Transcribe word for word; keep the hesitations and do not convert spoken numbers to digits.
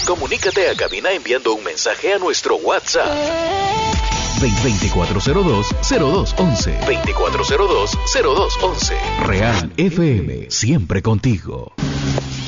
Comunícate a cabina enviando un mensaje a nuestro WhatsApp. veinticuatro cero dos, cero dos once. veinticuatro cero dos, cero dos once. Real F M, siempre contigo.